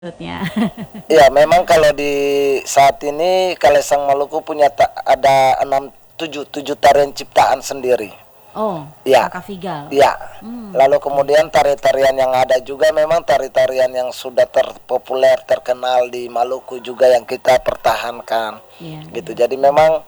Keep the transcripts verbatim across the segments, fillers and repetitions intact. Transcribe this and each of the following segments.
Maksudnya. Ya, memang kalau di saat ini Kalesang Maluku punya ta- ada enam tujuh tujuh tarian ciptaan sendiri. Oh, Ya, Kakak Vigal. ya. Hmm, Lalu oke. kemudian tari-tarian yang ada juga memang tari-tarian yang sudah terpopuler, terkenal di Maluku juga yang kita pertahankan. Iya, Gitu. iya. Jadi memang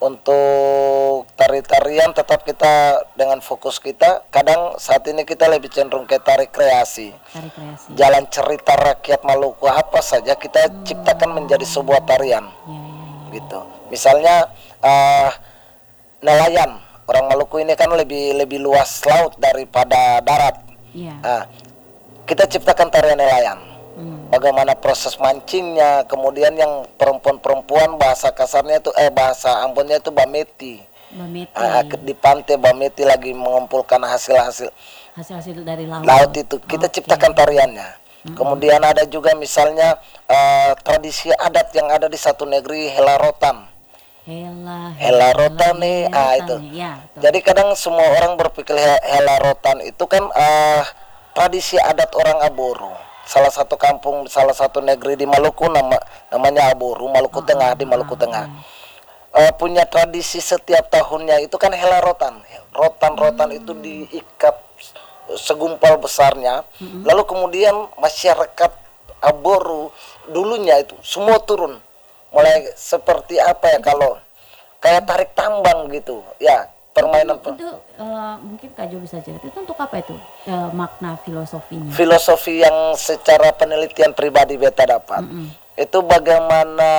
untuk tari-tarian tetap kita dengan fokus kita. Kadang saat ini kita lebih cenderung ke tari kreasi. Tari kreasi. Jalan cerita rakyat Maluku apa saja kita ciptakan menjadi sebuah Hmm. tarian Iya, iya, iya. gitu. Misalnya uh, nelayan, orang Maluku ini kan lebih lebih luas laut daripada darat. Iya. Nah, kita ciptakan tarian nelayan. Hmm. Bagaimana proses mancingnya, kemudian yang perempuan-perempuan bahasa kasarnya itu eh bahasa Ambonnya itu bameti. Mbak Meti. Ah, di pantai bameti lagi mengumpulkan hasil-hasil Hasil-hasil dari laut. laut itu kita Oke. ciptakan tariannya. Mm-mm. Kemudian ada juga misalnya uh, tradisi adat yang ada di satu negeri helarotan. Hela, Helarotan nih, ah helarotan itu. nih. Ya, betul. Jadi kadang semua orang berpikir he- helarotan itu kan uh, tradisi adat orang Aboro. Salah satu kampung, salah satu negeri di Maluku nama namanya Aboro, Maluku Oh, Tengah oh, di Maluku oh, Tengah. ya. Uh, punya tradisi setiap tahunnya itu kan helarotan. Rotan-rotan itu Hmm. diikat segumpal besarnya. Mm-mm. Lalu kemudian masyarakat Aboro dulunya itu semua turun. Mulai seperti apa ya kalau kayak tarik tambang gitu. Ya, permainan Itu, itu eh, mungkin Kak Jo bisa cerita itu untuk apa itu? Eh, makna filosofinya. filosofi yang secara penelitian pribadi beta dapat. Mm-mm. Itu bagaimana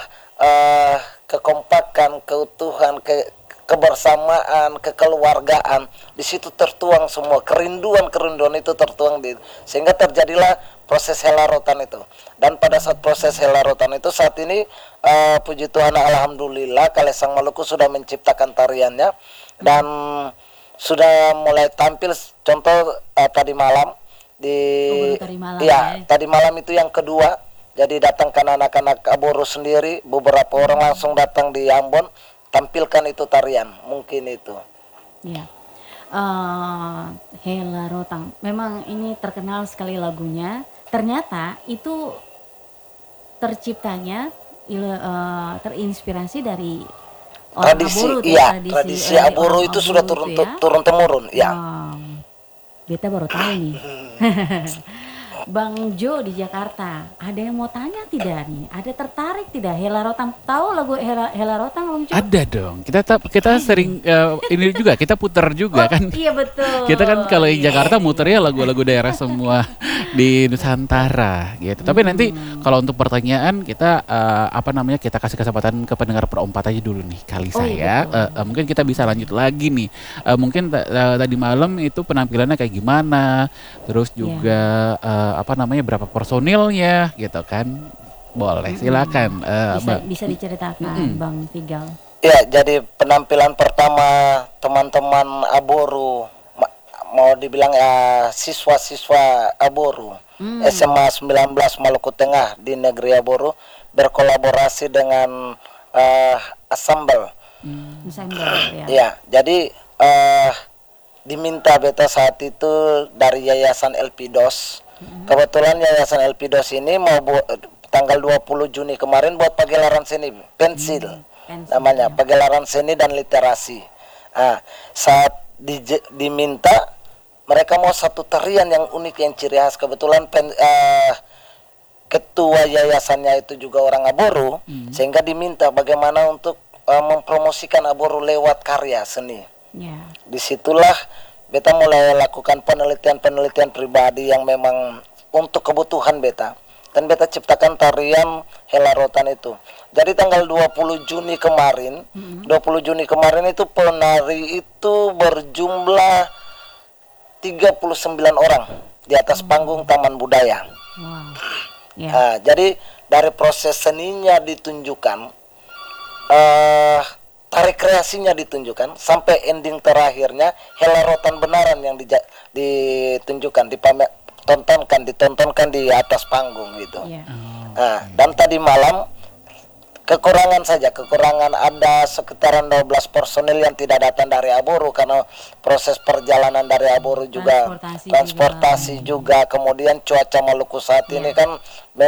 uh, kekompakan, keutuhan, ke kebersamaan, kekeluargaan di situ tertuang semua kerinduan-kerinduan itu tertuang di sehingga terjadilah proses helarotan itu. Dan pada saat proses helarotan itu saat ini uh, puji Tuhan alhamdulillah Kalesang Maluku sudah menciptakan tariannya dan sudah mulai tampil contoh uh, tadi malam di Oh, baru tadi malam ya, ya. tadi malam itu yang kedua. Jadi datangkan anak-anak Aboro sendiri, beberapa orang langsung datang di Ambon, tampilkan itu tarian, mungkin itu. Ya. Eh, Hela Rotang. Memang ini terkenal sekali lagunya. Ternyata itu terciptanya ile- eh, terinspirasi dari orang Tradisi, Aboro tuh, iya, tradisi tradisi eh, dari Aboro orang itu sudah Aboro turun itu ya. turun temurun, ya. Wow, beta baru tahu nih. Bang Jo di Jakarta, ada yang mau tanya tidak nih? Ada tertarik tidak Hela Rotang? Tahu lagu Hela, Hela Rotang, Bang Jo? Ada dong. Kita ta- kita Ada. sering eh, ini juga kita putar Oh juga kan. iya betul. Kita kan kalau di Iya, Jakarta iya, muternya iya. lagu-lagu daerah semua di Nusantara gitu. Tapi nanti Mm-mm. kalau untuk pertanyaan kita eh, apa namanya kita kasih kesempatan ke pendengar perempat aja dulu nih kali Oh iya saya. betul. Eh, eh, mungkin kita bisa lanjut lagi nih. Eh, mungkin ta- eh, tadi malam itu penampilannya kayak gimana? Terus Ya. juga eh, apa namanya berapa personilnya gitu kan? Boleh, Mm-mm. silakan, eh, Bisa Mbak. bisa diceritakan, Mm-mm. Bang Vigal. Ya, jadi penampilan pertama teman-teman Aboro, ma- mau dibilang ya siswa-siswa Aboro, Hmm. S M A sembilan belas Maluku Tengah di negeri Aboro berkolaborasi dengan uh, Assemble. Hmm. Ensemble ya. Ya, jadi uh, diminta beta saat itu dari Yayasan Elpidos. Kebetulan Yayasan Elpidos ini mau bu- tanggal dua puluh Juni kemarin buat pagelaran seni pensil. Pensil, Namanya ya. pagelaran seni dan literasi. Ah, saat di- diminta mereka mau satu tarian yang unik yang ciri khas. Kebetulan pen, eh, ketua yayasannya itu juga orang Aboro, Hmm. sehingga diminta bagaimana untuk eh, mempromosikan Aboro lewat karya seni. Ya. Disitulah beta mulai lakukan penelitian-penelitian pribadi yang memang untuk kebutuhan beta. Dan beta ciptakan tarian helarotan itu. Jadi tanggal dua puluh Juni kemarin, Mm-mm. dua puluh Juni kemarin itu penari itu berjumlah tiga puluh sembilan orang di atas panggung Taman Budaya. Wow. Ya. Nah, jadi dari proses seninya ditunjukkan, eh tarik kreasinya ditunjukkan, sampai ending terakhirnya helarotan benaran yang dija- ditunjukkan, dipamer, tontonkan, ditontonkan di atas panggung gitu. Ya. Oh, Nah, oke. dan tadi malam kekurangan saja, kekurangan ada sekitaran dua belas personil yang tidak datang dari Aburu karena proses perjalanan dari Aburu juga Transportasi transportasi juga, kemudian cuaca Maluku saat Iya. ini kan